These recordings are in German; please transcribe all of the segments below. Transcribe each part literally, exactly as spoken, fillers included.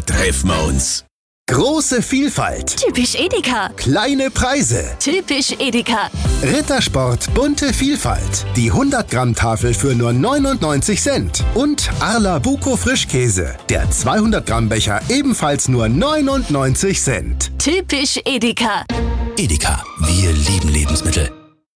treffen wir uns. Große Vielfalt. Typisch Edeka. Kleine Preise. Typisch Edeka. Rittersport bunte Vielfalt. Die hundert Gramm Tafel für nur neunundneunzig Cent. Und Arla Buko Frischkäse. Der zweihundert Gramm Becher ebenfalls nur neunundneunzig Cent. Typisch Edeka. Edeka, wir lieben Lebensmittel.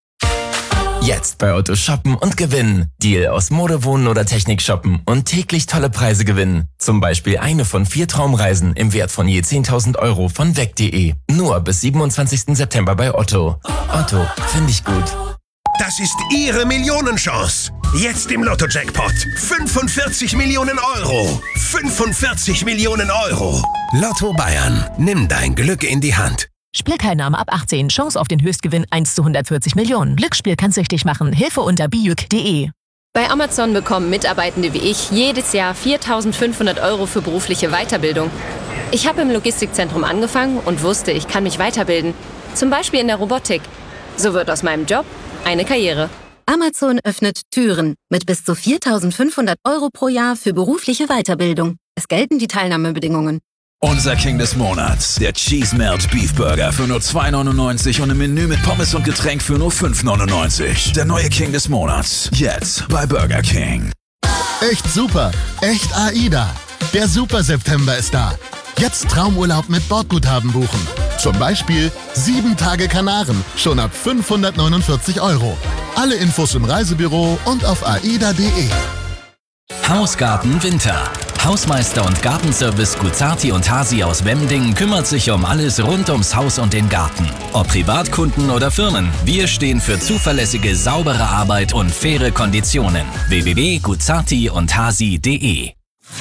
Jetzt bei Otto shoppen und gewinnen. Deal aus Mode, Wohnen oder Technik shoppen und täglich tolle Preise gewinnen. Zum Beispiel eine von vier Traumreisen im Wert von je zehntausend Euro von weg punkt de. Nur bis siebenundzwanzigsten September bei Otto. Otto, finde ich gut. Das ist Ihre Millionenchance. Jetzt im Lotto-Jackpot. fünfundvierzig Millionen Euro. fünfundvierzig Millionen Euro. Lotto Bayern. Nimm dein Glück in die Hand. Spielteilnahme ab achtzehn. Chance auf den Höchstgewinn eins zu hundertvierzig Millionen. Glücksspiel kann süchtig machen. Hilfe unter bijuk punkt de. Bei Amazon bekommen Mitarbeitende wie ich jedes Jahr viertausendfünfhundert Euro für berufliche Weiterbildung. Ich habe im Logistikzentrum angefangen und wusste, ich kann mich weiterbilden. Zum Beispiel in der Robotik. So wird aus meinem Job eine Karriere. Amazon öffnet Türen mit bis zu viertausendfünfhundert Euro pro Jahr für berufliche Weiterbildung. Es gelten die Teilnahmebedingungen. Unser King des Monats, der Cheese Melt Beef Burger für nur zwei neunundneunzig und ein Menü mit Pommes und Getränk für nur fünf neunundneunzig. Der neue King des Monats, jetzt bei Burger King. Echt super, echt AIDA. Der Super September ist da. Jetzt Traumurlaub mit Bordguthaben buchen. Zum Beispiel sieben Tage Kanaren, schon ab fünfhundertneunundvierzig Euro. Alle Infos im Reisebüro und auf aida punkt de. Hausgarten Winter. Hausmeister und Gartenservice Guzzarti und Hasi aus Wemding kümmert sich um alles rund ums Haus und den Garten. Ob Privatkunden oder Firmen, wir stehen für zuverlässige, saubere Arbeit und faire Konditionen. w w w punkt guzzarti und hasi punkt de.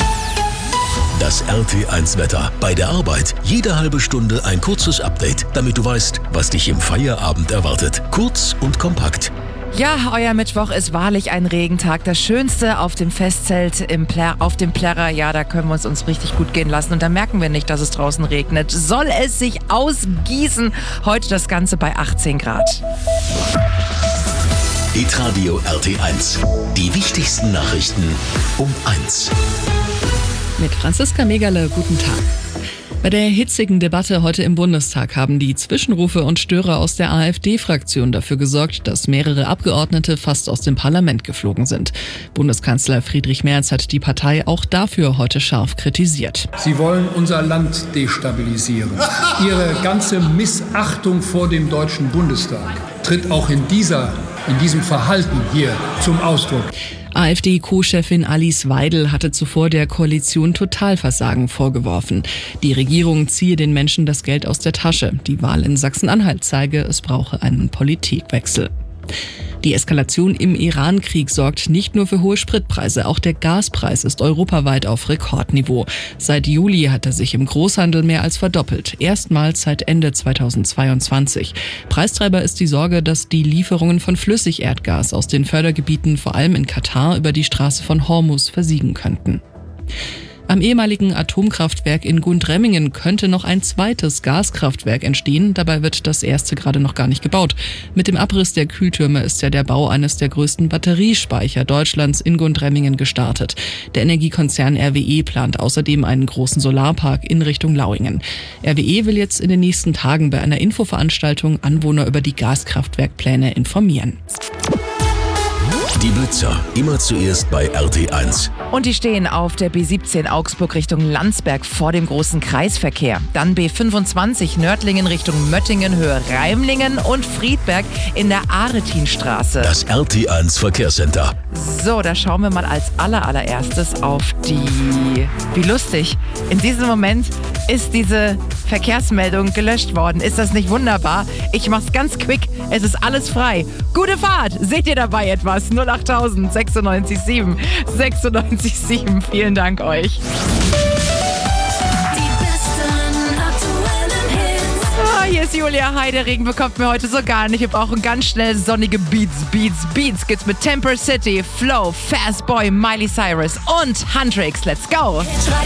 Das R T eins Wetter. Bei der Arbeit jede halbe Stunde ein kurzes Update, damit du weißt, was dich im Feierabend erwartet. Kurz und kompakt. Ja, euer Mittwoch ist wahrlich ein Regentag. Das Schönste auf dem Festzelt im Plär, auf dem Plärrer. Ja, da können wir uns uns richtig gut gehen lassen. Und da merken wir nicht, dass es draußen regnet. Soll es sich ausgießen? Heute das Ganze bei achtzehn Grad. Hitradio R T eins. Die wichtigsten Nachrichten um eins. Mit Franziska Megale, guten Tag. Bei der hitzigen Debatte heute im Bundestag haben die Zwischenrufe und Störer aus der AfD-Fraktion dafür gesorgt, dass mehrere Abgeordnete fast aus dem Parlament geflogen sind. Bundeskanzler Friedrich Merz hat die Partei auch dafür heute scharf kritisiert. Sie wollen unser Land destabilisieren. Ihre ganze Missachtung vor dem Deutschen Bundestag tritt auch in dieser, in diesem Verhalten hier zum Ausdruck. AfD-Co-Chefin Alice Weidel hatte zuvor der Koalition Totalversagen vorgeworfen. Die Regierung ziehe den Menschen das Geld aus der Tasche. Die Wahl in Sachsen-Anhalt zeige, es brauche einen Politikwechsel. Die Eskalation im Iran-Krieg sorgt nicht nur für hohe Spritpreise, auch der Gaspreis ist europaweit auf Rekordniveau. Seit Juli hat er sich im Großhandel mehr als verdoppelt, erstmals seit Ende zweitausendzweiundzwanzig. Preistreiber ist die Sorge, dass die Lieferungen von Flüssigerdgas aus den Fördergebieten, vor allem in Katar, über die Straße von Hormuz versiegen könnten. Am ehemaligen Atomkraftwerk in Gundremmingen könnte noch ein zweites Gaskraftwerk entstehen. Dabei wird das erste gerade noch gar nicht gebaut. Mit dem Abriss der Kühltürme ist ja der Bau eines der größten Batteriespeicher Deutschlands in Gundremmingen gestartet. Der Energiekonzern R W E plant außerdem einen großen Solarpark in Richtung Lauingen. R W E will jetzt in den nächsten Tagen bei einer Infoveranstaltung Anwohner über die Gaskraftwerkpläne informieren. Die Blitzer, immer zuerst bei R T eins. Und die stehen auf der B siebzehn Augsburg Richtung Landsberg vor dem großen Kreisverkehr. Dann B fünfundzwanzig Nördlingen Richtung Möttingen, Höhe Reimlingen und Friedberg in der Aretinstraße. Das R T eins Verkehrscenter. So, da schauen wir mal als aller, allererstes auf die... Wie lustig. In diesem Moment ist diese Verkehrsmeldung gelöscht worden. Ist das nicht wunderbar? Ich mach's ganz quick. Es ist alles frei. Gute Fahrt. Seht ihr dabei etwas? null acht tausend sechsundneunzig sieben sechsundneunzig sieben. Vielen Dank euch. Hier ist Julia Heideregen, bekommt mir heute so gar nicht. Wir brauchen ganz schnell sonnige Beats, Beats, Beats. Geht's mit Temper City, Flow, Fast Boy, Miley Cyrus und Huntrix. Let's go!